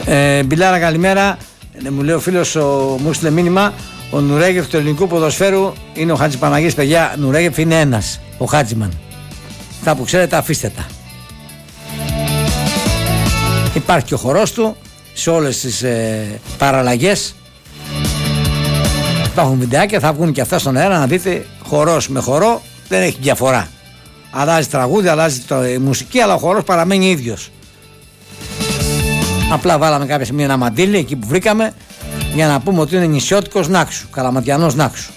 Μπιλάρα, καλημέρα. Μου λέει ο φίλος, μου έστειλε μήνυμα. Ο Νουρέγεφ του ελληνικού ποδοσφαίρου είναι ο Χατζηπαναγής, παιδιά. Νουρέγεφ είναι ένας, ο Χάτζημαν. Τα που ξέρετε, αφήστε τα. Υπάρχει και ο χορός του σε όλες τις παραλλαγές. Υπάρχουν βιντεάκια, θα βγουν και αυτά στον αέρα να δείτε. Χορός με χορό δεν έχει διαφορά. Αλλάζει τραγούδι, αλλάζει η μουσική, αλλά ο χορός παραμένει ίδιος. Απλά βάλαμε κάποια στιγμή ένα μαντίλι εκεί που βρήκαμε για να πούμε ότι είναι νησιώτικος Νάξου, καλαματιανός Νάξου.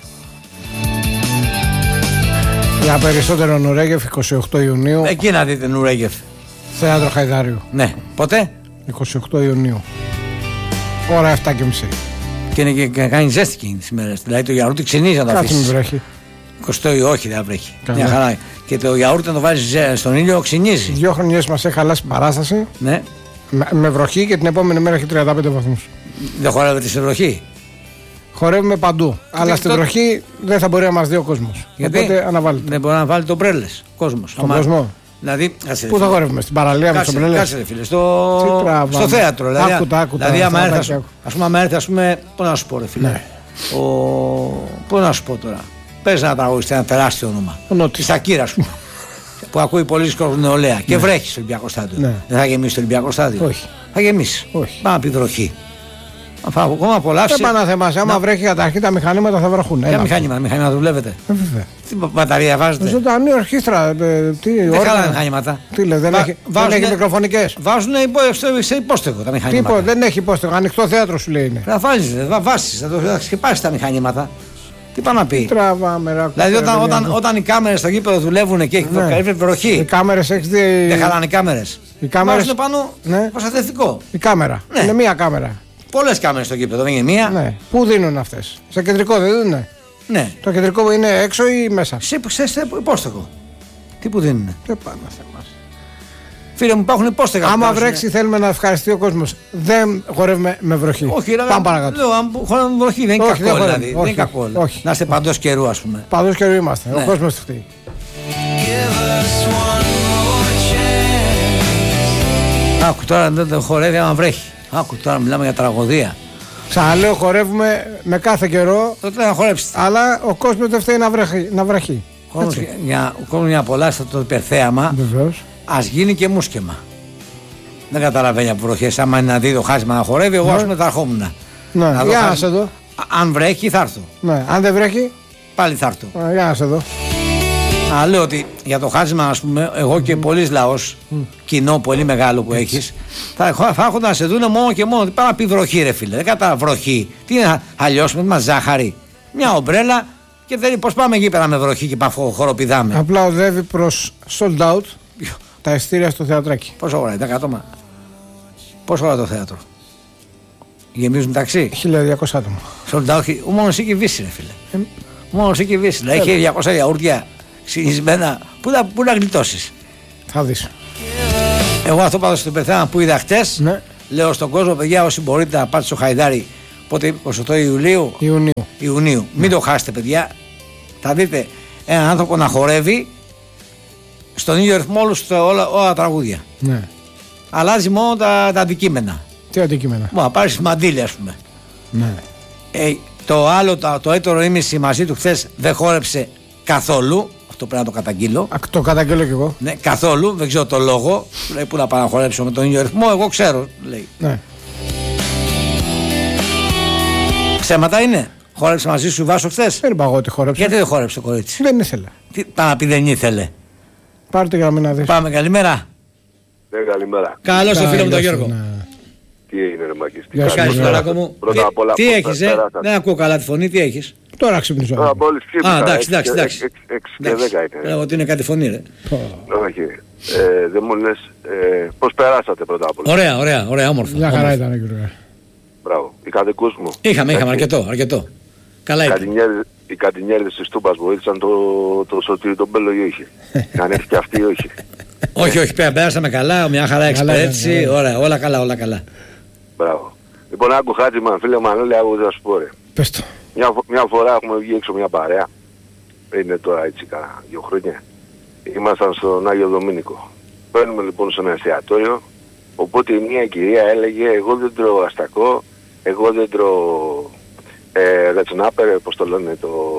Για περισσότερο Νουρέγεφ 28 Ιουνίου. Εκεί να δείτε Νουρέγεφ. Θέατρο Χαϊδάριου. Ναι, πότε? 28 Ιουνίου. Ώρα 7:30. Και είναι και κάνει ζέστη εκείνη τις μέρες. Δηλαδή το γιαούρτι ξυνίζει να το αφήσεις. Κάτσε μην βρέχει. 20 όχι, δεν βρέχει. Μια χαρά. Και το γιαούρτι να το βάζεις στον ήλιο ξυνίζει. 2 χρονιές μας έχει χαλάσει παράσταση. Ναι. Με βροχή και την επόμενη μέρα έχει 35 βαθμούς. Δεν χορεύετε σε βροχή? Χορεύουμε παντού. Αλλά στη βροχή δεν θα μπορεί να μας δει ο κόσμος. Γιατί? Οπότε αναβάλλεται. Δεν μπορεί να βάλει τον μπρέλες ο κόσμος. Στον κόσμο. Δηλαδή, πού θα χορεύουμε, στην παραλία με τον μπρέλες? Κάτσε ρε φίλε, στο θέατρο. Δηλαδή, δηλαδή άμα έρθει, ας πούμε, πώς να σου πω ρε φίλε. Ναι. Πώς να σου πω τώρα. Πες ένα τραγούδι, ένα τεράστιο όνομα. Τη Σακύρα, ας πούμε. Που ακούει πολλοί κόσμος νεολαία. Και βρέχει στο Ολυμπιακό στάδιο. Ναι. Δεν θα γεμίσει το Ολυμπιακό στάδιο? Όχι. Θα γεμίσει. Όχι. Πάμε να πει βροχή. Θα ακόμα απολαύσει. Δεν πάνε να θεμάσει. Άμα βρέχει καταρχήν τα μηχανήματα θα βραχούν. Ποια μηχανήματα δουλεύετε? Βέβαια. Τι μπαταρία βάζετε? Ζωντανή ορχήστρα. Δεν χαλάνε μηχανήματα. Τι λέει, δεν έχει μικροφωνικές. Βάζουν σε υπόστεγο τα μηχανήματα. Τίποτα, δεν έχει υπόστεγο. Ανοιχτό θέατρο σου λέει είναι. Θα βάσεις, θα το σκεπάσεις τα μηχανήματα. Τι πάει να πει? Τραβάμε, δηλαδή όταν οι κάμερες στο γήπεδο δουλεύουν και έχει βροχή. Οι κάμερες έχει δει. Δεν χαλάνε οι κάμερες. Οι κάμερες είναι πάνω προστατευτικό. Η κάμερα. Ναι. Είναι μία κάμερα. Πολλές κάμερες στο γήπεδο, δεν είναι μία. Ναι. Πού δίνουν αυτές? Σε κεντρικό δεν δίνουνε? Ναι. Το κεντρικό είναι έξω ή μέσα? Σε υπόστεγο. Τι που δίνουνε? Δεν πάνε να θεμάς. Φίλε μου, υπάρχουν υπόστεγα. Άμα βρέξει, θέλουμε να ευχαριστεί ο κόσμος. Δεν χορεύουμε με βροχή. Όχι, πάμε παρακάτω. Λέω, αν χορεύουμε με βροχή, δεν είναι κακό δηλαδή. Δεν είναι κακό. Να είστε παντός καιρού, ας πούμε. Παντός καιρού είμαστε. Ο κόσμος τη χτύει. Άκου τώρα, δεν χορεύει άμα βρέχει. Άκου τώρα, μιλάμε για τραγωδία. Ξαναλέω, χορεύουμε με κάθε καιρό. Τότε να χορέψετε. Αλλά ο κόσμος δεν φταίει να βραχεί. Ο κόσμος για πολλά το υπερθέαμα. Βεβαίως. Ας γίνει και μουσκεμα. Δεν καταλαβαίνει από βροχές. Άμα είναι να δει το χάσμα να χορεύει, εγώ ας πούμε θα ερχόμουν. Ναι, για να σε δω. Αν βρέχει, θα έρθω. Ναι, αν δεν βρέχει, πάλι θα έρθω. Για να σε δω. Λέω ότι για το χάσμα, ας πούμε, εγώ και πολλής λαός, κοινό πολύ μεγάλο που έχεις, θα έχω να σε δούνε μόνο και μόνο. Πάμε να πει βροχή, ρε φίλε. Δεν κατά βροχή. Τι είναι, αλλιώς με μα ζάχαρη. Μια ομπρέλα και δεν πώς πάμε γήπεδα με βροχή και χοροπηδάμε. Απλά οδεύει προς sold out τα ειστήρια στο θεατράκι. Πόσο ώρα, 10 άτομα? Πόσο ώρα το θέατρο? Γεμίζουν ταξί? 1200 άτομα. Sold out, μόνο εσύ και βύση, ρε φίλε. Μόνο εσύ και βύση. Δηλαδή έχει 200 γιαούρτια συνεισμένα. Πού να γλιτώσεις? Θα δεις. Εγώ αυτό πάντως στο πεθάνα που είδα χτες, ναι. Λέω στον κόσμο, παιδιά, όσοι μπορείτε να πάτε στο Χαϊδάρι, πότε 28 Ιουνίου. Μην το χάσετε, παιδιά. Θα δείτε έναν άνθρωπο να χορεύει στον ίδιο ρυθμό όλους όλα τα τραγούδια. Ναι. Αλλάζει μόνο τα αντικείμενα. Τι αντικείμενα? Να πάρεις μαντήλι, ας πούμε. Ναι. Το άλλο, το έτερο ήμιση μαζί του χθες δεν χόρεψε καθόλου. Αυτό πρέπει να το καταγγείλω. Το καταγγείλω κι εγώ. Ναι, καθόλου, δεν ξέρω το λόγο. Λέει πού να πάω να χορέψω με τον ίδιο ρυθμό, εγώ ξέρω. Λέει. Ναι. Ψέματα είναι? Χόρεψε μαζί σου Βάσο χθες? Δεν είπα εγώ ότι χόρεψε. Γιατί δεν χόρεψε το κορίτσι? Δεν ήθελε. Τι πάει να πει, δεν ήθελε? Πάρτε για να μην αδείς. Πάμε, καλημέρα. Ναι, καλημέρα. Καλώς το φίλο μου τον Γιώργο. Τι έγινε ρε Μάκης? Γεια σου Γιώργο. Πρώτα απ' όλα, τι έχεις, δεν ακούω καλά τη φωνή, τι έχεις? Τώρα ξυπνήσω. Τώρα μόλις ξύπνησα. Εντάξει. 6 και 10 είναι. Ότι είναι κάτι φωνή, ρε. Όχι. Δεν μου λες πώς περάσατε πρώτα απ' όλα? Ωραία, όμορφα. Μια χαρά ήταν, κύριε. Μπράβο. Οι κατοικούς μου. Είχαμε αρκετό. Καλά ήταν. Οι κατηνιέρδες της Τούμπας βοήθησαν το Σωτήρι τον Μπέλο ή όχι? Αν έχει και αυτή ή όχι? Όχι, πέρασαμε καλά, μια χαρά εξυπηρέτηση. Ωραία, όλα καλά. Μπράβο. Λοιπόν, άκου Χάτζημαν, φίλε Μανώλη, άκου θα σου πω ρε. Πες το. Μια φορά έχουμε βγει έξω μια παρέα. Είναι τώρα έτσι κάνα 2 χρόνια. Ήμασταν στον Άγιο Δομήνικο. Παίρνουμε λοιπόν σε ένα εστιατόριο Οπότε η μία κυρία έλεγε εγώ δεν τρώω αστακό, εγώ δεν τρώω ρετσνάπερ, πώς το λένε,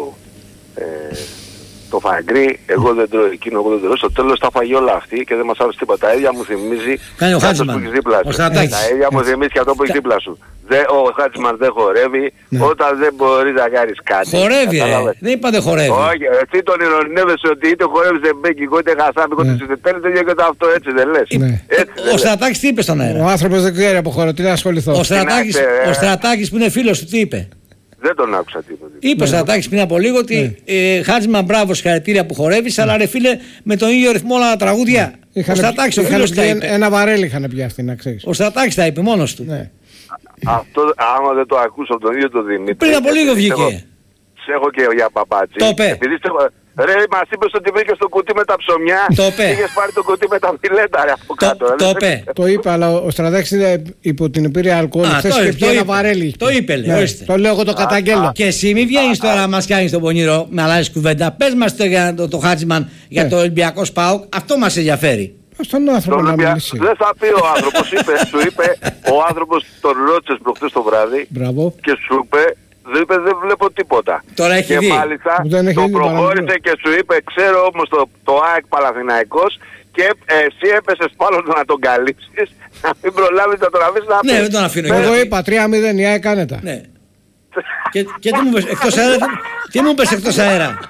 το φαγκρί, εγώ δεν τρώω εκείνο, εγώ δεν τρώω. Στο τέλος τα φαγεί όλα αυτή και δεν μας άρεσε τίποτα. Τα ίδια μου θυμίζει κάνει ο Χάτζημαν. Τα ίδια μου θυμίζει και αυτό που έχει δίπλα σου. Ο Χάτζημαν δεν χορεύει όταν δεν μπορείς να κάνεις κάτι. Χορεύει, δεν είπα δεν χορεύει. Όχι, εσύ τον ειρωνεύεσαι ότι είτε χορεύεις εμπέκικο, είτε χασάπικο, είτε συντετέλει, δεν γίνεται αυτό, έτσι δεν λες. Ο Στρατάκης τι είπε στον αέρα? Ο άνθρωπος δεν ξέρει από χώρο, τι να ασχοληθώ. Ο Στρατάκης που είναι φίλος του τι είπε? Δεν τον άκουσα τίποτα. Είπε ο Στρατάκης πριν από λίγο ότι Χάτζημαν, μπράβο, συγχαρητήρια που χορεύεις, αλλά ρε φίλε με τον ίδιο ρυθμό όλα τα τραγούδια. Ο Στρατάκης ο φίλος τα είπε. Ένα βαρέλι είχαν πια αυτή, να ξέρεις. Ο Στρατάκης τα είπε μόνος του. Αυτό άμα δεν το ακούσω από τον ίδιο τον Δημήτρη. Πριν από λίγο βγήκε. Σε έχω και για παπάτσι. Το είπε. Ρε, μας είπες ότι βρήκες το κουτί με τα ψωμιά. Το είπε. Είχες πάρει το κουτί με τα φιλέτα, ρε, από κάτω. Το είπε. Το είπε, αλλά ο Στρατάκης υπό την επίρρεια αλκοόλ. Χθες και πια ένα βαρέλι. Το είπε, λέει. Το λέω εγώ, το καταγγέλω. Και εσύ μη βγαίνεις τώρα να μας κάνεις τον πονηρό με αλλάζεις κουβέντα. Πες μας το Χάτζημαν για το Ολυμπιακό ΣΠΑΟΚ. Αυτό μας ενδιαφέρει. Στον άνθρωπο να μιλήσει. Δεν θα πει ο άνθρωπος, σου είπε, ο άνθρωπος τον ρώτησες προχθές το βράδυ και σου είπε, δεν βλέπω τίποτα. Τώρα έχει και δει. Μάλιστα το προχώρησε και σου είπε, ξέρω όμως το ΑΕΚ Παναθηναϊκός και εσύ έπεσες πάνω να τον καλύψεις, να μην προλάβεις να τον αφήσεις να πει. Ναι, δεν τον αφήνω. Εγώ είπα 3-0 η ΑΕΚ κάνετε. Ναι. Και τι μου είπες εκτός αέρα? Τι μου είπες εκτός αέρα?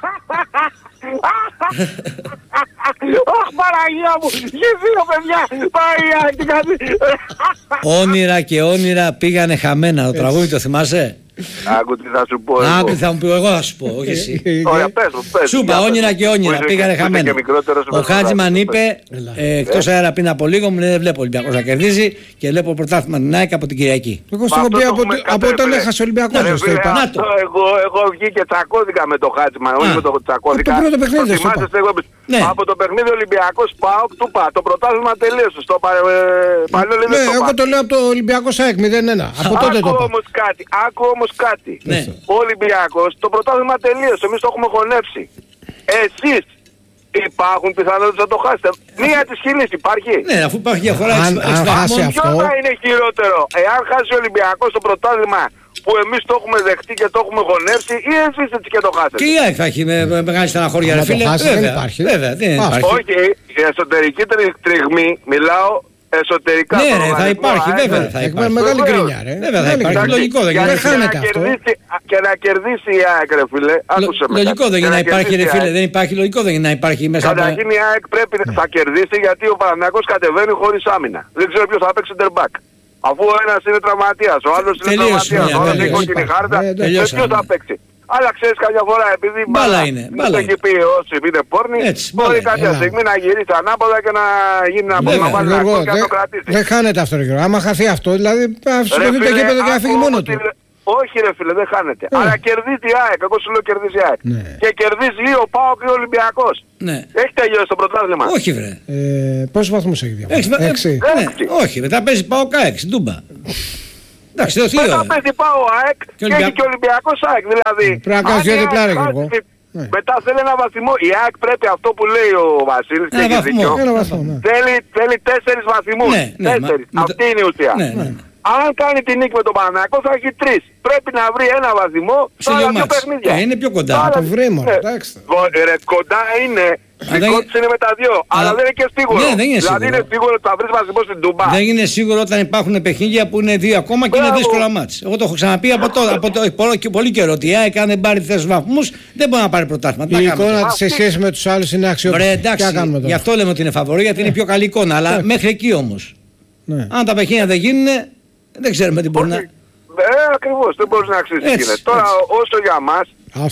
Αχ, Παναγία μου, γυρίζω παιδιά, πάει τι κάνει. Όνειρα και όνειρα πήγανε χαμένα. Το τραγούδι το θυμάσαι? Άκου τι θα σου πω εγώ. Άκου θα μου πει, εγώ θα σου πω, όχι εσύ. Ωραία, πες μου. Σου είπα, όνειρα και όνειρα πήγανε χαμένα. Ο Χάτζημαν είπε, εκτός αέρα πριν από λίγο, μου λέει δεν βλέπω Ολυμπιακός να κερδίζει και βλέπω πρωτάθλημα την ΑΕΚ από την Κυριακή. Εγώ στο έχω πει από όταν έχασε ο Ολυμπιακός, δεν το είπα. Εγώ βγει και τσακώθηκα με το Χάτζημαν, όχι με το τσακώθηκα. Το πρώτο παιχνίδι σου είπα. Από το παιχνίδι Ολυμπιακός ΠΑΟΚ του είπα, το πρωτάθλημα τελείωσε. Στο παλιό Ναι, εγώ το λέω από το Ολυμπιακός ΑΕΚ 0-1. Από τότε το είπα. Άκου όμως κάτι. Ναι. Ο Ολυμπιακός το πρωτάθλημα τελείωσε. Εμείς το έχουμε χωνεύσει. Εσείς υπάρχουν πιθανότητες να το χάσετε. Μία της χιλής υπάρχει. Ναι, αφού υπάρχει διαφορά. Αν χάσει αυτό. Ποιο θα είναι χειρότερο? Εάν χάσει ο Ολυμπιακός το πρωτάθλημα που εμείς το έχουμε δεχτεί και το έχουμε χωνεύσει, ή εσείς έτσι και το χάσετε? Και η ΑΕΚ θα έχει με μεγάλη στεναχώρια, ρε φίλε. Δεν υπάρχει. Βέβαια, δεν υπάρχει. Όχι, η εσωτερική τριγμή, μιλάω εσωτερικά. Ναι, ρε, θα υπάρχει, βέβαια θα υπάρχει. Μεγάλη γκρίνια, ρε. Βέβαια θα υπάρχει. Λογικό δεν είναι. χάνεται αυτό. Και να κερδίσει η ΑΕΚ, ρε φίλε. Άκουσε με. Λογικό δεν είναι να υπάρχει, ρε φίλε. Δεν υπάρχει, λογικό δεν είναι να υπάρχει μέσα από. Καταρχήν η ΑΕΚ θα κερδίσει γιατί ο Παναθηναϊκός κατεβαίνει χωρίς άμυνα. Δεν ξέρω ποιος θα παίξει center back. Αφού ο ένας είναι τραυματίας, ο άλλος είναι τραυματίας, ο άλλος έχει κόκκινη χάρτα, ποιος θα παίξει? Αλλά ξέρεις καμιά φορά επειδή μπάλα είναι. Το έχει πει όσοι είναι πόρνοι, μπορεί κάποια στιγμή να γυρίσει ανάποδα και να γίνει να βάλει ένα κόλ και να το κρατήσει. Δεν χάνεται αυτό, ρε κύριο. Άμα χαθεί αυτό, δηλαδή στο γήπεδο και να φύγει μόνο του. Όχι ρε φίλε, δεν χάνεται. Αλλά κερδίζει η ΑΕΚ, εγώ σου λέω κερδίζει η ΑΕΚ. Και κερδίζει ή ο ΠΑΟΚ ή ο Ολυμπιακός. Έχει τελειώσει το πρωτάθλημα? Όχι βρε. Πόσους βαθμούς έχει διαφορά? 6. Όχι, μετά παίζει ΠΑΟΚ ΑΕΚ στην Τούμπα. Εντάξει, μετά παίζει ΠΑΟΚ ΑΕΚ και έχει και ο Ολυμπιακός ΑΕΚ. Δηλαδή, πρέπει να κάνεις δύο διπλά, εγώ. Μετά θέλει ένα βαθμό. Η ΑΕΚ πρέπει αυτό που λέει ο Βασίλης και έχει δίκιο. Θέλει 4 βαθμούς. 4. Αυτή είναι η ουσία. Αν κάνει την νίκη με τον Παναθηναϊκό θα έχει 3. Πρέπει να βρει ένα βαθμό στα άλλα δύο παιχνίδια. Είναι πιο κοντά. Το βρει μόνο, εντάξει. Κοντά είναι. Δικό της είναι με τα δυο. Αλλά δεν είναι και σίγουρο. Δηλαδή είναι σίγουρο ότι θα βρεις βαθμό στην Τούμπα. Δεν είναι σίγουρο όταν υπάρχουν παιχνίδια που είναι 2 ακόμα και είναι δύσκολα μάτς. Εγώ το έχω ξαναπεί από πολύ καιρό ότι η ΑΕΚ αν δεν πάρει 4 βαθμούς δεν μπορεί να πάρει πρωτάθλημα. Η εικόνα της σε σχέση με τους άλλους είναι αξιόπιστη. Εντάξει, γι' αυτό λέμε ότι είναι φαβορή γιατί είναι πιο καλή εικόνα. Αλλά μέχρι εκεί όμως. Αν τα παιχνίδια δεν γίνουν. Δεν ξέρουμε τι μπορεί να. Ακριβώς, δεν μπορεί να αξίζει. Τώρα όσο για μας,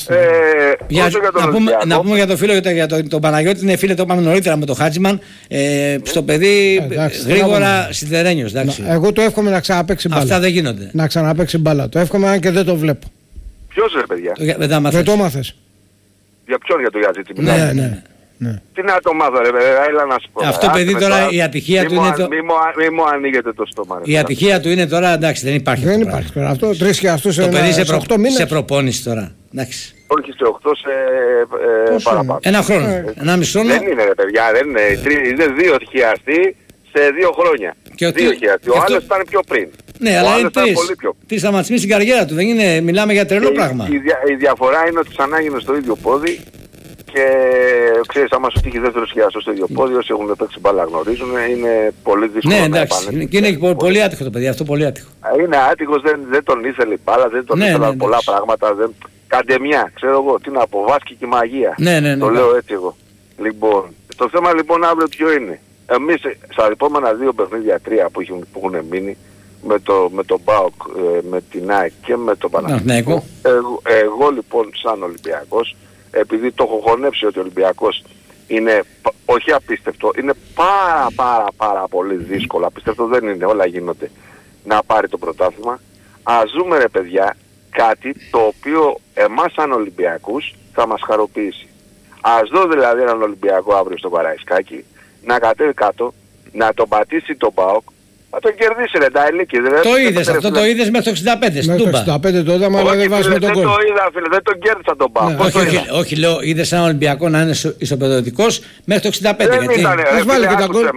όσο για τον Ολυμπιακό. Να πούμε για το φίλο για τον Παναγιώτη, είναι φίλε, το είπαμε νωρίτερα με τον Χάτζημαν. Στο παιδί γρήγορα σιδερένιος. Εγώ το εύχομαι να ξαναπαίξει μπάλα. Αυτά δεν γίνονται. Να ξαναπαίξει μπάλα. Το εύχομαι αν και δεν το βλέπω. Ποιος ρε παιδιά? Δεν το μάθες. Για ποιον? Για το Γιαζίτσι? Ναι. Τι να το μάθω ρε, έλα να σου πω. Αυτό παιδί τώρα η ατυχία του είναι. Μη μου ανοίγετε το στόμα. Η ατυχία του είναι τώρα, εντάξει, δεν υπάρχει. Δεν υπάρχει τώρα. Αυτό 3 και αυτούς το παιδί σε προπόνηση τώρα. Εντάξει. Όχι σε 8, σε παραπάνω. Ένα χρόνο. 1,5 χρόνο. Δεν είναι ρε παιδιά, δεν είναι. Είναι 2 χιαστοί σε 2 χρόνια. Δύο έχει έρθει. Ο άλλος ήταν πιο πριν. Ναι, αλλά είναι τρεις σταματισμοί στην καριέρα του. Δεν είναι, μιλάμε για τρελό πράγμα. Η διαφορά είναι ότι ξανά έγινε στο ίδιο πόδι και ξέρεις, άμα σου τύχει δεύτερο χιλιαστό στο ίδιο πόδι, όσοι έχουν παίξει μπάλα γνωρίζουν, είναι πολύ δύσκολο. Ναι, εντάξει. Και είναι πολύ άτυχο το παιδί, αυτό πολύ άτυχο. Είναι άτυχος, δεν τον ήθελε η μπάλα, δεν τον ήθελε πολλά πράγματα. Καντεμιά, ξέρω εγώ, τι να πω, βάσκη και μαγεία. Ναι. Το λέω έτσι εγώ. Λοιπόν, το θέμα λοιπόν αύριο ποιο είναι. Εμείς στα επόμενα 2 παιχνίδια, 3 που έχουν μείνει, με τον ΠΑΟΚ, με την ΑΕΚ και με τον Παναθηναϊκό, εγώ λοιπόν σαν Ολυμπιακός, επειδή το έχω χωνέψει ότι ο Ολυμπιακός είναι όχι απίστευτο, είναι πάρα πολύ δύσκολο, απίστευτο δεν είναι, όλα γίνονται, να πάρει το πρωτάθλημα. Ας ζούμε ρε παιδιά κάτι το οποίο εμάς σαν Ολυμπιακούς θα μας χαροποιήσει. Ας δω δηλαδή έναν Ολυμπιακό αύριο στο Καραϊσκάκι να κατέβει κάτω, να τον πατήσει τον ΠΑΟΚ, να τον κερδίσει ρε τα ηλίκη. Το είδες αυτό, το είδες μέχρι το 65 στην Τούμπα. Μέχρι το 65 το είδαμε, αλλά δεν βάζει με τον κόλ. Δεν το είδα φίλε, δεν τον κέρδισα τον ΠΑΟΚ. Όχι, λέω, είδες έναν Ολυμπιακό να είναι ισοπεδωτικός μέχρι το 65. Δεν ήταν, ας βάλει και τα κόλ.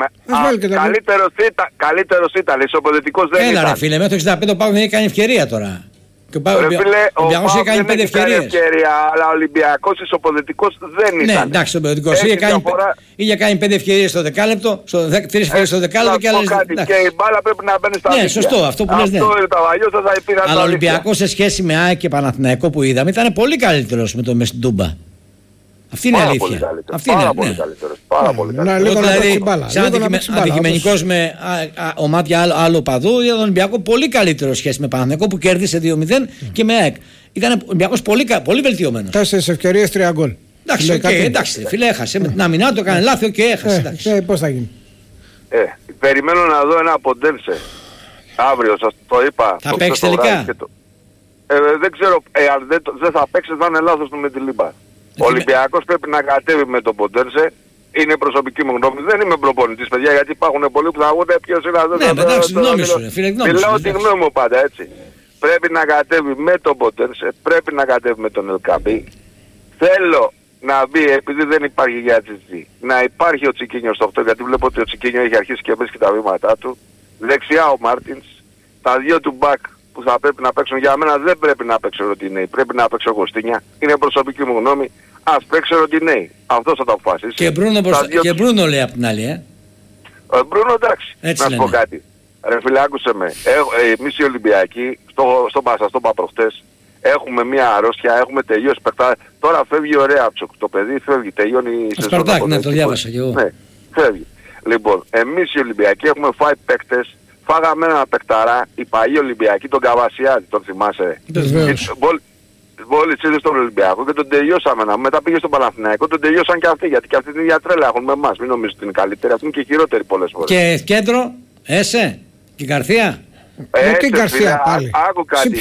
Καλύτερος ήταν, ισοπεδωτικός δεν ήταν. Έλα ρε φίλε, μέχρι το 65 ο ΠΑΟΚ δεν έχει κάνει ευκαιρία τώρα. Ο Ολυμπιακός είχε κάνει 5 ευκαιρίες. Αλλά ο Ολυμπιακός ισοποδετικός δεν ήταν. Ναι, εντάξει, ο Ολυμπιακός είχε κάνει 5 ευκαιρίες στο δεκάλεπτο, 3 ευκαιρίες στο δεκάλεπτο και άλλες. Και η μπάλα πρέπει να μπαίνει στα δίκτυα. Ναι, σωστό, αυτό που λες. Αλλά ο Ολυμπιακός σε σχέση με ΑΕΚ και Παναθηναϊκό που είδαμε ήταν πολύ καλύτερος με το Μεστιντούμπα. Αυτή είναι η αλήθεια. Αυτή είναι. Πάρα πολύ καλύτερος. Δηλαδή, σαν αντικειμενικός με ομάδια άλλο παδού, ήταν ο Ολυμπιακό πολύ καλύτερο σχέση με Παναθηναϊκό που κέρδισε 2-0 και με ΑΕΚ. Ήταν ο Ολυμπιακός πολύ βελτιωμένος. 4 ευκαιρίες, 3 γκολ. Εντάξει, φίλε, έχασε. Με την αμυνά του έκανε λάθη και έχασε. Πώς θα γίνει. Περιμένω να δω ένα Ποντένσε. Αύριο σας το είπα. Θα παίξει τελικά. Δεν ξέρω, αν δεν θα παίξει θα είναι λάθος του με τη Λίμπα. Ο Ολυμπιακός πρέπει να κατέβει με τον Ποντένσε. Είναι προσωπική μου γνώμη. Δεν είμαι προπονητής παιδιά, γιατί υπάρχουν πολλοί που θα ακούνε ποιος είναι αυτό. Ναι, εντάξει, γνώμη σου, φίλε, γνώμη σου. Μιλάω τη γνώμη μου πάντα έτσι. Πρέπει να κατέβει με τον Ποντένσε, πρέπει να κατέβει με τον Ελκαμπή. Θέλω να μπει, επειδή δεν υπάρχει για GG, να υπάρχει ο Τσικίνιος στο 8, γιατί βλέπω ότι ο Τσικίνιο έχει αρχίσει και βρίσκει τα βήματά του. Δεξιά ο Μάρτινς, τα δύο του μπακ που θα πρέπει να παίξουν, για μένα δεν πρέπει να παίξει ο Ροντινέη, πρέπει να παίξει ο Κωστίνια. Είναι προσωπική μου γνώμη. Ας παίξει ο Ροντινέη. Αυτός θα το αποφασίσει. Και Μπρούνο λέει απ' την άλλη, Μπρούνο εντάξει. Έτσι να σου πω κάτι. Ρε φίλε, άκουσε με. Εμείς οι Ολυμπιακοί, στον Πασαστό προχτές, έχουμε μια αρρώστια, έχουμε τελειώσει παιχτά. Τώρα φεύγει ο Ρέαψοκ. Το παιδί φεύγει, τελειώνει η σεζόν. Σπαρτάκ, ναι, το διάβασα κι εγώ. Ναι, φεύγει. Λοιπόν, εμείς οι Ολυμπιακοί έχουμε φάει παίκτες. Φάγαμε ένα παικταρά, οι παλιοί Ολυμπιακοί, τον Καβασιάδη, τον θυμάσαι. Μόλις ήρθε στον Ολυμπιακό και τον τελειώσαμε. Μετά πήγε στον Παναθηναϊκό, τον τελειώσαν και αυτοί. Γιατί και αυτοί την ίδια τρέλα έχουν με εμάς. Μην νομίζετε ότι είναι καλύτερη, αυτοί είναι και χειρότεροι πολλές φορές. Και κέντρο, Έσε, και Γκαρθία. Και Γκαρθία πάλι. Άκου κάτι.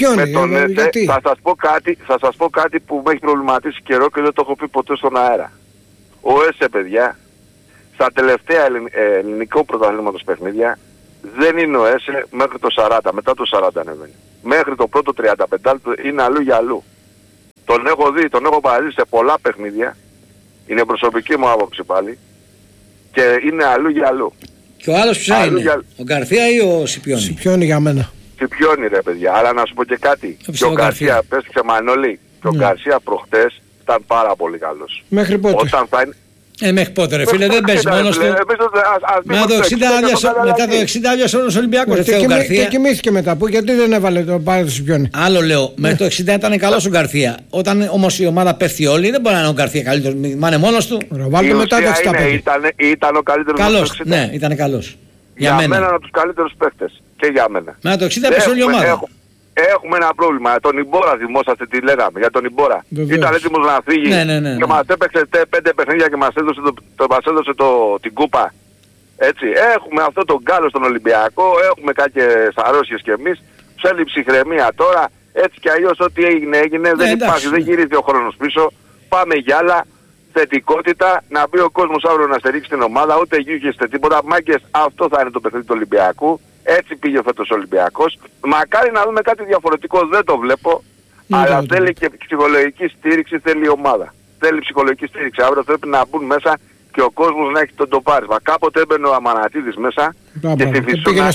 Θα σας πω κάτι που με έχει προβληματίσει καιρό και δεν το έχω πει ποτέ στον αέρα. Ο Έσε, παιδιά, στα τελευταία ελληνικού πρωταθλήματος παιχνίδια, δεν είναι ο Έσε μέχρι το 40, μετά το 40 ανεβαίνει. Μέχρι το πρώτο 35 είναι αλλού για αλλού. Τον έχω δει, τον έχω παραδεί σε πολλά παιχνίδια. Είναι προσωπική μου άποψη πάλι. Και είναι αλλού για αλλού. Και ο άλλος ποιος είναι, ο Γκαρθία ή ο Σιπιόνι? Σιπιόνι για μένα. Σιπιόνι ρε παιδιά, αλλά να σου πω και κάτι. Και ο Γκαρθία, πες και Μανώλη, και ο Γκαρθία προχτές ήταν πάρα πολύ καλός. Μέχρι πότε? Όταν θα είναι... Μέχρι πότε ρε φίλε, δεν παίζει μόνος του. Μετά το 60 άδειασε όλος ο Ολυμπιακός. Και κοιμήθηκε μετά, γιατί δεν έβαλε το πάρε του Σιπιόνι. Άλλο λέω, μέχρι το 60 ήταν καλός ο Γκαρθία. Όταν όμως η ομάδα πέφτει όλη, δεν μπορεί να είναι ο Γκαρθία καλύτερος, μα είναι μόνος του. Βάλτε μετά το 65. Ήταν ο καλύτερος. Καλός, ναι, ήταν καλός. Για μένα από τους καλύτερους παίχτες. Και για μένα. Μετά το 60 έπεσε όλη η ομάδα. Έχουμε ένα πρόβλημα. Τον Ιμπόρα θυμόσαστε τι λέγαμε για τον Ιμπόρα. Ήταν έτοιμος να φύγει και μας έπαιξε 5 παιχνίδια και μας έδωσε την κούπα. Έτσι. Έχουμε αυτό τον γκάλο στον Ολυμπιακό, έχουμε κάποιες αρρώστιες κι εμείς. Ψέλει ψυχραιμία τώρα. Έτσι κι αλλιώς ό,τι έγινε, δεν υπάρχει, δεν γυρίζει ο χρόνος πίσω. Πάμε για άλλα. Θετικότητα, να μπει ο κόσμος αύριο να στηρίξει την ομάδα, ούτε γιούχεστε τίποτα. Μάγκες, αυτό θα είναι το παιχνίδι του Ολυμπιακού. Έτσι πήγε φέτος ο Ολυμπιακός. Μακάρι να δούμε κάτι διαφορετικό, δεν το βλέπω. Αλλά θέλει και ψυχολογική στήριξη, θέλει η ομάδα. Θέλει ψυχολογική στήριξη. Αύριο πρέπει να μπουν μέσα και ο κόσμος να έχει τον τοπάρισμα. Κάποτε έμπαινε ο Αμανατίδης μέσα Και στη Φυσούνα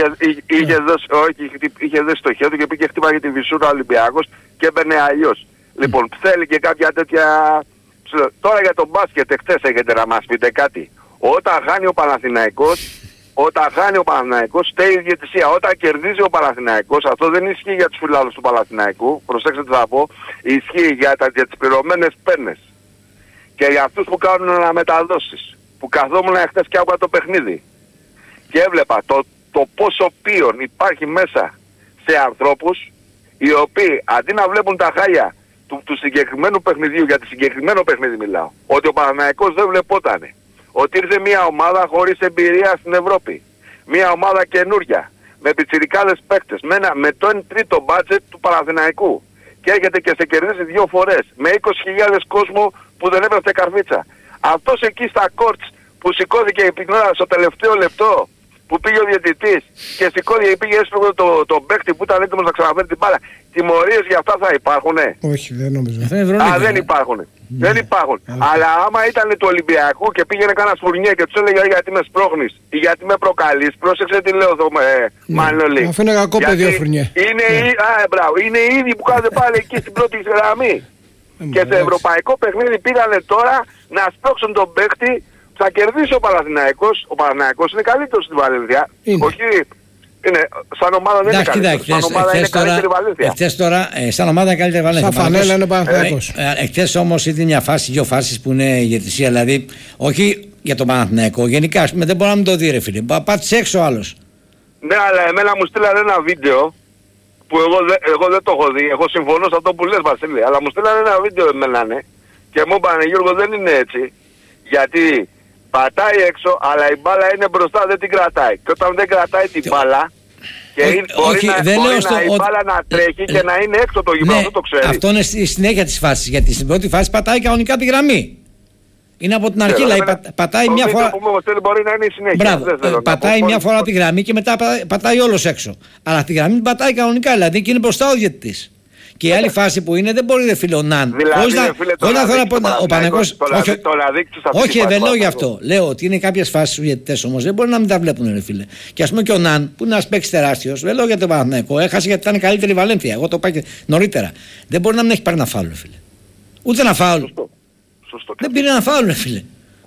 είχε δώσει το χέρι του και πήγε και χτύπαγε τη Φυσούνα Ολυμπιακός και έμπαινε αλλιώς. Λοιπόν, θέλει και κάποια τέτοια... Τώρα για τον μπάσκετ εχθές έχετε να μας πείτε κάτι. Όταν χάνει ο Παναθηναϊκός φταίει η διαιτησία. Όταν κερδίζει ο Παναθηναϊκός, αυτό δεν ισχύει για τους φιλάδους του Παναθηναϊκού, προσέξτε τι θα πω, ισχύει για τις πληρωμένες πένες. Και για αυτούς που κάνουν αναμεταδόσεις. Που καθόμουν χθες και άκουγα το παιχνίδι. Και έβλεπα το πόσο πίον υπάρχει μέσα σε ανθρώπους, οι οποίοι αντί να βλέπουν τα χάλια του συγκεκριμένου παιχνιδιού, για το συγκεκριμένο παιχνίδι μιλάω, ότι ο Παναθηναϊκός δεν βλεπότανε. Ότι ήρθε μια ομάδα χωρίς εμπειρία στην Ευρώπη. Μια ομάδα καινούρια. Με πιτσιρικάδες παίκτες. Με το 1/3 μπάτζετ του Παναθηναϊκού. Και έρχεται και σε κερδίσει 2 φορές. Με 20.000 κόσμο που δεν έπρεπε καρφίτσα. Αυτός εκεί στα κόρτς που σηκώθηκε η πυκνόρα στο τελευταίο λεπτό. Που πήγε ο διαιτητής και σηκώθηκε, πήγε έσπρωγε τον παίκτη που ήταν έτοιμος να ξαναφέρει την μπάλα. Τιμωρίες για αυτά θα υπάρχουνε? Όχι, δεν νομίζω. Δεν υπάρχουν. Δεν υπάρχουν. Αλλά άμα ήταν του Ολυμπιακού και πήγαινε κανένας φουρνιέ και τους έλεγε γιατί με σπρώχνεις ή γιατί με προκαλείς, πρόσεξε τι λέω εδώ Μανώλη. Αυτό είναι κακό παιδί ο φουρνιέ. Είναι οι ίδιοι που κάνετε πάλι εκεί στην πρώτη γραμμή. Και σε ευρωπαϊκό παιχνίδι πήγανε τώρα να σπρώξουν τον παίκτη. Θα κερδίσει ο Παναθηναϊκός. Ο Παναθηναϊκός είναι καλύτερος στη Βαλένθια. Όχι, είναι, σαν ομάδα δεν είναι καλύτερος. Σαν ομάδα είναι καλύτερη Βαλένθια. Εχθές τώρα, σαν ομάδα είναι καλύτερη Βαλένθια. Σαν φανέλα είναι ο Παναθηναϊκός. Εχθές όμως ήταν μια φάση, 2 φάσεις που είναι ηγετησία. Δηλαδή, όχι για τον Παναθηναϊκό. Γενικά, ας πούμε, δεν μπορεί να μην το δει, ρε φίλε. Πάτησε έξω ο άλλος. Ναι, αλλά εμένα μου στείλανε ένα βίντεο που εγώ δεν το έχω δει. Εγώ συμφωνώ σε αυτό που λες, Βασίλη. Αλλά μου στείλανε ένα βίντεο εμένα, ναι. Και μου είπανε, Γιώργο, δεν είναι έτσι. Γιατί πατάει έξω, αλλά η μπάλα είναι μπροστά, δεν την κρατάει. Και όταν δεν κρατάει την μπάλα, και μπορεί η μπάλα να τρέχει και να είναι έξω το γήπεδο, αυτό το ξέρει. Αυτό είναι στη συνέχεια της φάσης, γιατί στην πρώτη φάση πατάει κανονικά τη γραμμή. Είναι από την αρχή, δηλαδή πατάει μια φορά... Μπορεί να είναι η συνέχεια. Μπράβο, πατάει μια φορά τη γραμμή και μετά πατάει όλος έξω. Αλλά τη γραμμή την πατάει κανονικά, δηλαδή και είναι μπροστά ο διαιτητής. Και η άλλη φάση που είναι δεν μπορεί να φίλε ο Ναν. Ο Παναθηναϊκός. Όχι, δεν λέω γι' αυτό. Λέω ότι είναι κάποιες φάσεις διαιτητές όμως δεν μπορεί να μην τα βλέπουν, ρε φίλε. Και ας πούμε και ο Ναν που είναι ένας παίκτης τεράστιος, δεν λέω για τον Παναθηναϊκό. Έχασε γιατί ήταν καλύτερη η Βαλένθια. Εγώ το πάω νωρίτερα. Δεν μπορεί να μην έχει πάρει ένα φάουλ, ρε φίλε. Ούτε ένα φάουλ. Δεν πήρε ένα φάουλ, ρε φίλε.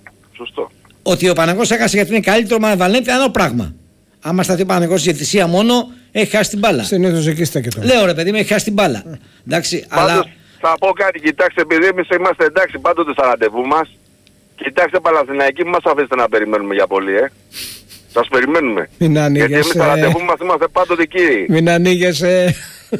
Ότι ο Παναθηναϊκός έχασε γιατί είναι καλύτερο με Βαλένθια, ένα πράγμα. Άμα σταθεί ο Παναθηναϊκός στη διαιτησία μόνο, έχει χάσει την μπάλα. Συνήθως εκεί στέκεται. Λέω ρε παιδί μου, έχει χάσει την μπάλα. Εντάξει, πάντως, αλλά... θα πω κάτι, κοιτάξτε, επειδή εμείς είμαστε εντάξει πάντοτε στα ραντεβού μας, κοιτάξτε Παναθηναϊκοί, μην μας αφήσετε να περιμένουμε για πολύ, Σας περιμένουμε. Μην ανοίγεσαι. Γιατί εμείς στα ραντεβού μας είμαστε πάντοτε κύριοι. Μην ανοίγεσαι.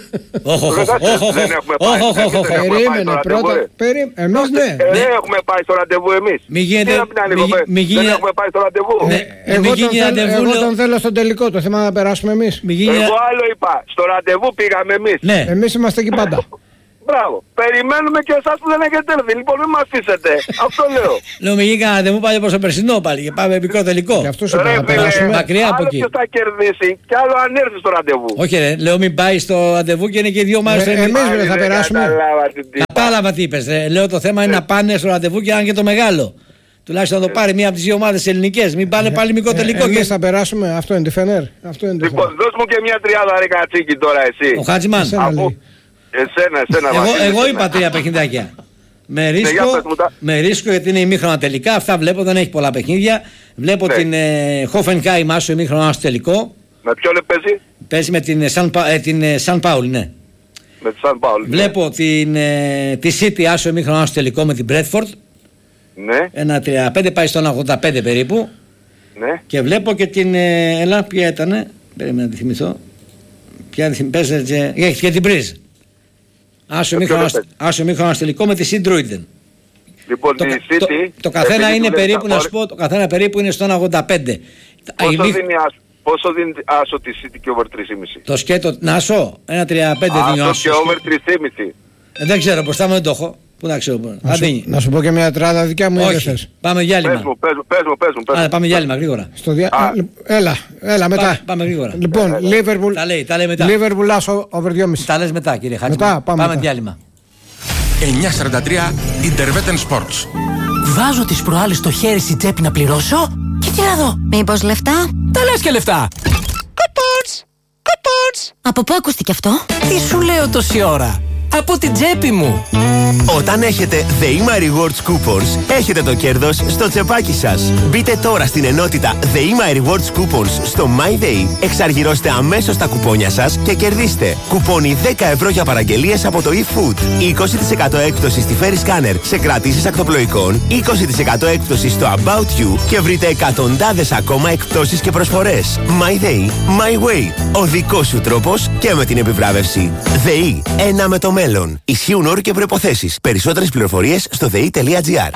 Περίμενε πρώτα. Εμείς ναι. Δεν έχουμε πάει στο ραντεβού εμείς. Δεν έχουμε πάει στο ραντεβού. Εγώ τον θέλω στον τελικό. Το θέμα να περάσουμε εμείς. Εγώ άλλο είπα. Στο ραντεβού πήγαμε εμείς. Εμείς είμαστε εκεί πάντα. Μπράβο. Περιμένουμε και εσάς που δεν έχετε έρθει. Λοιπόν, μην μας αφήσετε. Αυτό λέω. Λέω μη γίνει ραντεβού πάλι προς το περσινό πάλι και πάμε επικό τελικό. Γι' αυτό σου είπα να περάσουμε μακριά από εκεί. Άλλο ποιος θα κερδίσει και άλλο αν έρθει στο ραντεβού. Όχι ρε, λέω μην πάει στο ραντεβού και είναι και 2 Μάιος. Εμείς δεν θα περάσουμε. Κατάλαβα τι είπες ρε. Λέω το θέμα είναι να πάνε στο ραντεβού και αν και το μεγάλο. Τουλάχιστον να το πάρει μία από τις 2 ομάδες ελληνικές. Μην πάνε πάλι μικρό τελικό. Εμείς θα περάσουμε. Αυτό είναι τη Φενέρ. Λοιπόν, δώσ' μου και μια τριάδα ρε Κατσίκη τώρα εσύ. Ο Χάτζημαν. Εσένα εγώ είπα 3 παιχνιδάκια. Με ρίσκο γιατί είναι ημίχρονα τελικά. Αυτά βλέπω, δεν έχει πολλά παιχνίδια. Βλέπω την Hoffenheim άσο ημίχρονα στο τελικό. Με ποιον παίζει? Παίζει με την Σαν Πάουλ, ναι. Με τη Σαν Πάουλ. Βλέπω τη City άσο ημίχρονα στο τελικό με την Bradford. Ναι. Ένα 35 πάει στον 85 περίπου. Ναι. Και βλέπω και την ποια ήτανε. Περίμενα να τη θυμηθώ. Ποια παίζει και την Breeze. Άσο μήχρονα τελικό με τη Συντρούιντεν. Λοιπόν, τη City... Το καθένα είναι περίπου, να σου πω, το καθένα περίπου είναι στον 85. Πόσο δίνει άσο τη City και over 3,5? Το σκέτο, να άσο, ένα 35 δίνει ο άσο. Και over 3,5. Δεν ξέρω, μπροστά μου δεν το έχω. Πού να ξέρω. Να σου πω και μια τράτα δικιά μου. Όχι, πάμε διάλειμμα. Πες μου. Πάμε διάλειμμα γρήγορα. Έλα μετά. Πάμε γρήγορα. Λοιπόν, Liverpool. Τα λέει μετά. Liverpool άσο over 2,5. Τα λες μετά κύριε Χάτζημα. Πάμε διάλειμμα. 9:43 Interveten Sports. Βάζω τις προάλλες στο χέρι στην τσέπη να πληρώσω και Τι να δω? Μήπως λεφτά? Τα λες και λεφτά. Κουπόνς. Από πού ακούστηκε αυτό? Τι σου λέω τόση ώρα? Από την τσέπη μου. Όταν έχετε ΔΕΗΜΑ Rewards Coupons, έχετε το κέρδος στο τσεπάκι σας. Μπείτε τώρα στην ενότητα ΔΕΗΜΑ Rewards Coupons στο MyDay, εξαργυρώστε αμέσως τα κουπόνια σας και κερδίστε κουπόνι 10€ για παραγγελίες από το eFood, 20% έκπτωση στη Ferry Scanner σε κρατήσεις ακτοπλοϊκών, 20% έκπτωση στο About You και βρείτε εκατοντάδες ακόμα εκπτώσεις και προσφορές. MyDay, My Way. Ο δικός σου τρόπος και με την επιβράβευση. ΔΕΗ, ένα με το μέλλον. Ισχύουν όροι και προϋποθέσεις. Περισσότερες πληροφορίες στο dei.gr.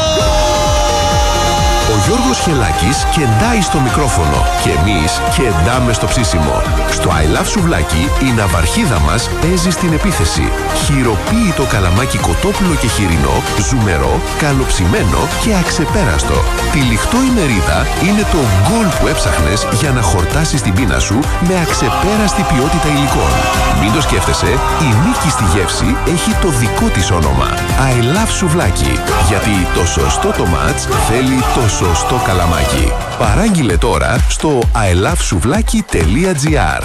Ο Γιώργος Χελάκης κεντάει στο μικρόφωνο και εμείς κεντάμε στο ψήσιμο. Στο I Love Σουβλάκι η ναυαρχίδα μας παίζει στην επίθεση. Χειροποίητο καλαμάκι κοτόπουλο και χοιρινό, ζουμερό, καλοψημένο και αξεπέραστο. Τυλιχτό ημερίδα είναι το γκολ που έψαχνες για να χορτάσεις την πείνα σου με αξεπέραστη ποιότητα υλικών. Μην το σκέφτεσαι, η νίκη στη γεύση έχει το δικό της όνομα. I Love Σουβλάκι. Γιατί το σωστό το μάτς θέλει το σωστό καλαμάκι. Παράγγειλε τώρα στο ilovesuvlaki.gr.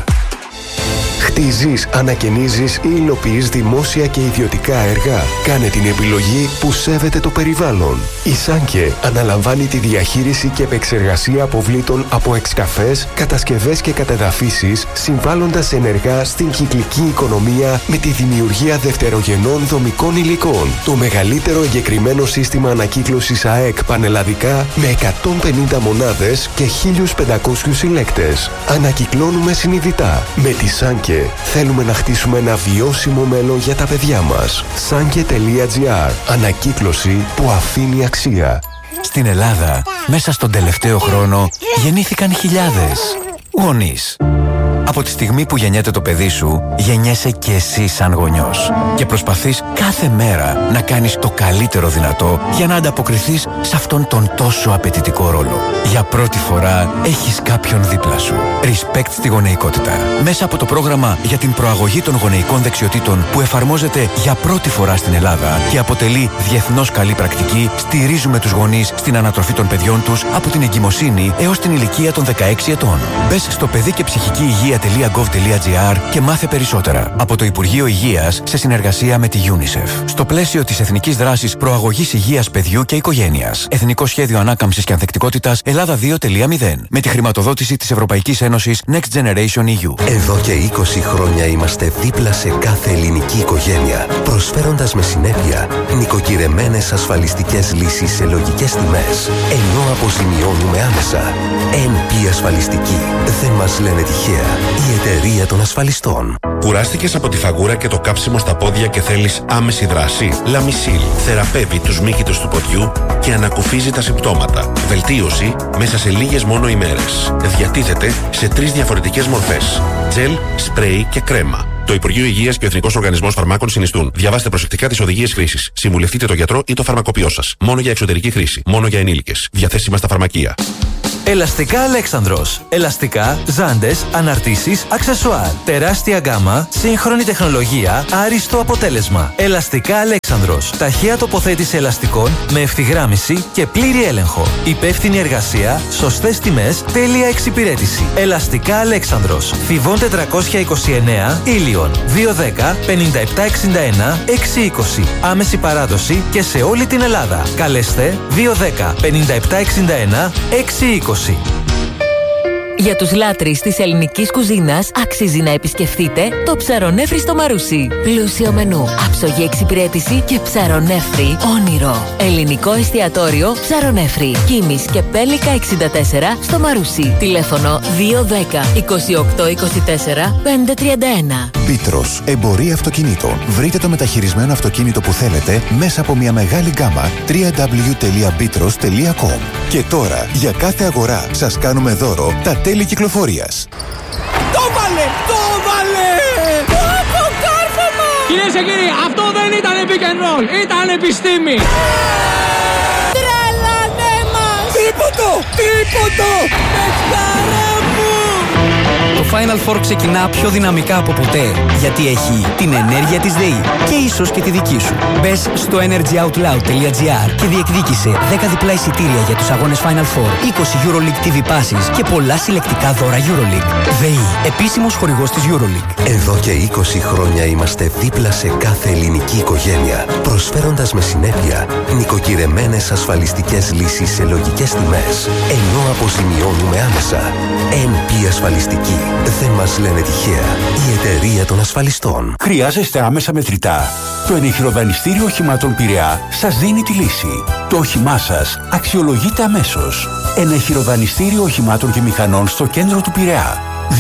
Χτίζεις, ανακαινίζεις ή υλοποιείς δημόσια και ιδιωτικά έργα? Κάνε την επιλογή που σέβεται το περιβάλλον. Η Σάνκε αναλαμβάνει τη διαχείριση και επεξεργασία αποβλήτων από εξκαφές, κατασκευές και κατεδαφίσεις, συμβάλλοντας ενεργά στην κυκλική οικονομία με τη δημιουργία δευτερογενών δομικών υλικών. Το μεγαλύτερο εγκεκριμένο σύστημα ανακύκλωσης ΑΕΚ πανελλαδικά με 150 μονάδες και 1.500 συλλέκτες. Ανακυκλώνουμε συνειδητά. Με τη Σάνκε θέλουμε να χτίσουμε ένα βιώσιμο μέλλον για τα παιδιά μας. Sanke.gr. Ανακύκλωση που αφήνει αξία. Στην Ελλάδα, μέσα στον τελευταίο χρόνο, γεννήθηκαν χιλιάδες γονείς. Από τη στιγμή που γεννιέται το παιδί σου, γεννιέσαι και εσύ σαν γονιός. Και προσπαθείς κάθε μέρα να κάνεις το καλύτερο δυνατό για να ανταποκριθείς σε αυτόν τον τόσο απαιτητικό ρόλο. Για πρώτη φορά έχεις κάποιον δίπλα σου. Respect στη γονεϊκότητα. Μέσα από το πρόγραμμα για την προαγωγή των γονεϊκών δεξιοτήτων που εφαρμόζεται για πρώτη φορά στην Ελλάδα και αποτελεί διεθνώς καλή πρακτική, στηρίζουμε τους γονείς στην ανατροφή των παιδιών τους από την εγκυμοσύνη έως την ηλικία των 16 ετών. Μπες στο παιδί και ψυχική υγεία.gov.gr και μάθε περισσότερα. Από το Υπουργείο Υγείας σε συνεργασία με τη UNICEF. Στο πλαίσιο της Εθνικής Δράσης Προαγωγής Υγείας Παιδιού και Οικογένειας. Εθνικό Σχέδιο Ανάκαμψης και Ανθεκτικότητας Ελλάδα 2.0. Με τη χρηματοδότηση της Ευρωπαϊκής Ένωσης Next Generation EU. Εδώ και 20 χρόνια είμαστε δίπλα σε κάθε ελληνική οικογένεια, προσφέροντας με συνέπεια νοικοκυρεμένες ασφαλιστικές λύσεις σε λογικές τιμές, ενώ αποζημιώνουμε άμεσα. NP Ασφαλιστική. Δεν μας λένε τυχαία. Η εταιρεία των ασφαλιστών. Κουράστηκες από τη φαγούρα και το κάψιμο στα πόδια και θέλεις άμεση δράση? Λαμισίλ θεραπεύει τους μύκητους του ποδιού και ανακουφίζει τα συμπτώματα. Βελτίωση μέσα σε λίγες μόνο ημέρες. Διατίθεται σε 3 διαφορετικές μορφές: τζελ, σπρέι και κρέμα. Το Υπουργείο Υγείας και ο Εθνικός Οργανισμός Φαρμάκων συνιστούν. Διαβάστε προσεκτικά τις οδηγίες χρήσης. Συμβουλευτείτε τον γιατρό ή το φαρμακοποιό σας. Μόνο για εξωτερική χρήση. Μόνο για ενήλικες. Διαθέσιμα στα φαρμακεία. Ελαστικά Αλέξανδρος. Ελαστικά, ζάντες, αναρτήσεις, αξεσουάρ. Τεράστια γκάμα, σύγχρονη τεχνολογία, άριστο αποτέλεσμα. Ελαστικά Αλέξανδρος. Ταχεία τοποθέτηση ελαστικών με ευθυγράμμιση και πλήρη έλεγχο. Υπεύθυνη εργασία, σωστές τιμές, τέλεια εξυπηρέτηση. Ελαστικά Αλέξανδρος. Θηβών 429, Ήλιον. 210 5761 620. Άμεση παράδοση και σε όλη την Ελλάδα. Καλέστε 210 5761 620. Για τους λάτρεις της ελληνικής κουζίνας αξίζει να επισκεφτείτε το Ψαρονέφρι στο Μαρούσι. Πλούσιο μενού, άψογη εξυπηρέτηση και ψαρονέφρι όνειρο. Ελληνικό εστιατόριο Ψαρονέφρι. Κίμης και Πέλικα 64 στο Μαρούσι. Τηλέφωνο 210 28 24 531. Πίτρος, εμπορία αυτοκινήτων. Βρείτε το μεταχειρισμένο αυτοκίνητο που θέλετε μέσα από μια μεγάλη γκάμα www.bitros.com. Και τώρα, για κάθε αγορά σας κάνουμε δώρο τα τέλη κυκλοφορίας. Το βάλε! Το βάλε! Το κάρφωμα! Κυρίες και κύριοι, αυτό δεν ήταν pick and roll, ήταν επιστήμη! Τρελανέ μας! Τίποτο! Τίποτο! Παιχτάρα μου! Το Final Four ξεκινά πιο δυναμικά από ποτέ, γιατί έχει την ενέργεια της ΔΕΗ και ίσως και τη δική σου. Μπες στο energyoutloud.gr και διεκδίκησε 10 διπλά εισιτήρια για τους αγώνες Final Four, 20 EuroLeague TV passes και πολλά συλλεκτικά δώρα EuroLeague. ΔΕΗ, επίσημος χορηγός της EuroLeague. Εδώ και 20 χρόνια είμαστε δίπλα σε κάθε ελληνική οικογένεια, προσφέροντας με συνέπεια νοικοκυρεμένες ασφαλιστικές λύσεις σε λογικές τιμές, ενώ αποζημιώνουμε άμεσα. NP Ασφαλιστική. Δεν μας λένε τυχαία. Η εταιρεία των ασφαλιστών. Χρειάζεστε άμεσα μετρητά? Το ενεχειροδανιστήριο οχημάτων Πειραιά σας δίνει τη λύση. Το όχημά σας αξιολογείται αμέσως. Ενεχειροδανιστήριο οχημάτων και μηχανών στο κέντρο του Πειραιά.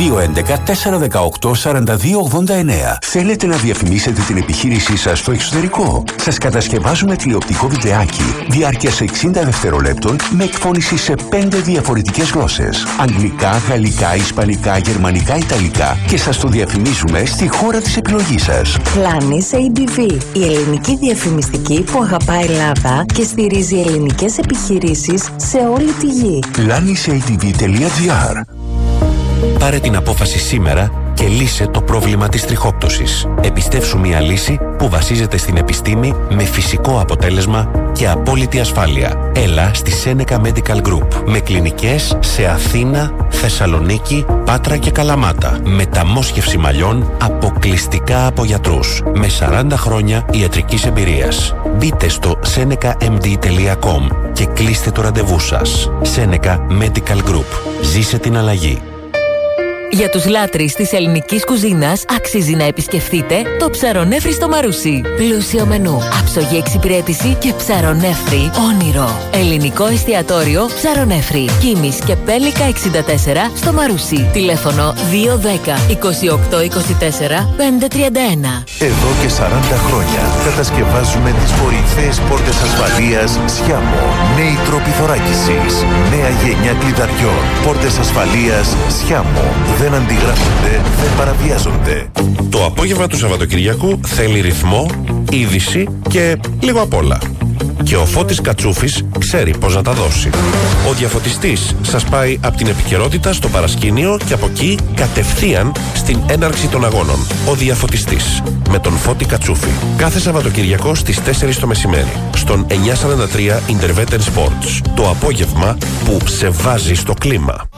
211-418-4289. Θέλετε να διαφημίσετε την επιχείρησή σας στο εξωτερικό? Σας κατασκευάζουμε τηλεοπτικό βιντεάκι διάρκειας 60 δευτερολέπτων με εκφώνηση σε 5 διαφορετικές γλώσσες. Αγγλικά, γαλλικά, ισπανικά, γερμανικά, ιταλικά και σας το διαφημίζουμε στη χώρα της επιλογής σας. Planis ADV, η ελληνική διαφημιστική που αγαπάει Ελλάδα και στηρίζει ελληνικές επιχειρήσεις σε όλη τη γη. planisADV.gr. Πάρε την απόφαση σήμερα και λύσε το πρόβλημα της τριχόπτωσης. Επιστεύσου μια λύση που βασίζεται στην επιστήμη με φυσικό αποτέλεσμα και απόλυτη ασφάλεια. Έλα στη Seneca Medical Group με κλινικές σε Αθήνα, Θεσσαλονίκη, Πάτρα και Καλαμάτα. Μεταμόσχευση μαλλιών αποκλειστικά από γιατρούς με 40 χρόνια ιατρικής εμπειρίας. Μπείτε στο senecamd.com και κλείστε το ραντεβού σας. Seneca Medical Group. Ζήσε την αλλαγή. Για τους λάτρεις της ελληνικής κουζίνας αξίζει να επισκεφτείτε το Ψαρονέφρι στο Μαρούσι. Πλούσιο μενού, άψογη εξυπηρέτηση και ψαρονέφρι όνειρο. Ελληνικό εστιατόριο Ψαρονέφρι. Κίμης και Πέλικα 64 στο Μαρούσι. Τηλέφωνο 210 28 24 531. Εδώ και 40 χρόνια κατασκευάζουμε τις κορυφαίες πόρτες ασφαλείας Σιάμο. Νέοι τρόποι θωράκισης. Νέα γενιά κλειδαριών. Πόρτες ασφαλείας Σιάμο. Δεν αντιγράφονται, δεν παραβιάζονται. Το απόγευμα του Σαββατοκυριακού θέλει ρυθμό, είδηση και λίγο απ' όλα. Και ο Φώτης Κατσούφης ξέρει πώς να τα δώσει. Ο διαφωτιστής σας πάει από την επικαιρότητα στο παρασκήνιο και από εκεί κατευθείαν στην έναρξη των αγώνων. Ο διαφωτιστής με τον Φώτη Κατσούφη. Κάθε Σαββατοκυριακό στις 4 το μεσημέρι στον 943 Interveter Sports. Το απόγευμα που σε βάζει στο κλίμα.